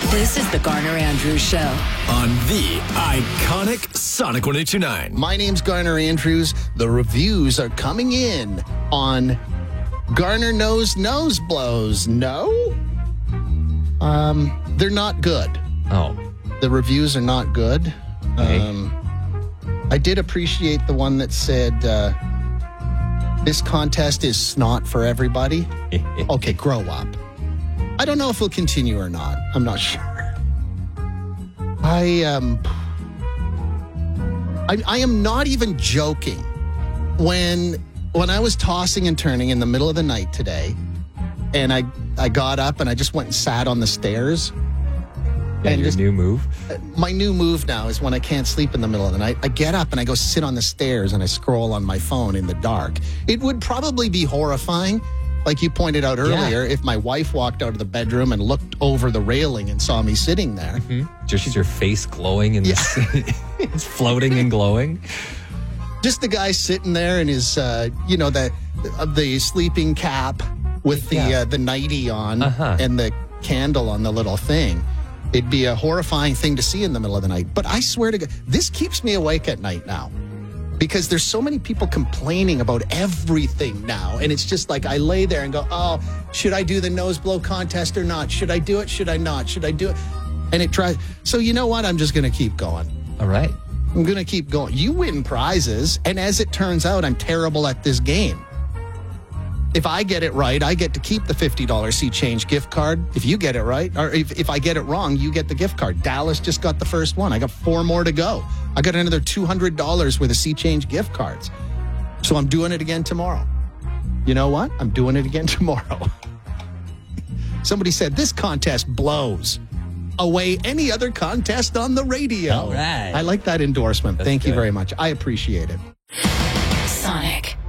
This is the Garner Andrews Show on the iconic Sonic 102.9. My name's Garner Andrews. The reviews are coming in on Garner Knows Nose Blows. No? They're not good. Oh. The reviews are not good. Okay. I did appreciate the one that said, this contest is snot for everybody. Okay, grow up. I don't know if we'll continue or not. I'm not sure. I am not even joking. When I was tossing and turning in the middle of the night today, and I got up and I just went and sat on the stairs. Yeah, and your new move? My new move now is when I can't sleep in the middle of the night, I get up and I go sit on the stairs and I scroll on my phone in the dark. It would probably be horrifying, like you pointed out earlier, if my wife walked out of the bedroom and looked over the railing and saw me sitting there. Mm-hmm. Just your face glowing and it's floating and glowing. Just the guy sitting there in his, the sleeping cap with the nightie on and the candle on the little thing. It'd be a horrifying thing to see in the middle of the night. But I swear to God, this keeps me awake at night now. Because there's so many people complaining about everything now. And it's just like I lay there and go, oh, should I do the nose blow contest or not? Should I do it? Should I not? Should I do it? And it tries. So you know what? I'm just going to keep going. All right. I'm going to keep going. You win prizes. And as it turns out, I'm terrible at this game. If I get it right, I get to keep the $50 Sea Change gift card. If you get it right, or if I get it wrong, you get the gift card. Dallas just got the first one. I got 4 more to go. I got another $200 worth of Sea Change gift cards. So I'm doing it again tomorrow. You know what? I'm doing it again tomorrow. Somebody said, this contest blows away any other contest on the radio. All right. I like that endorsement. Thank you very much. I appreciate it. Sonic.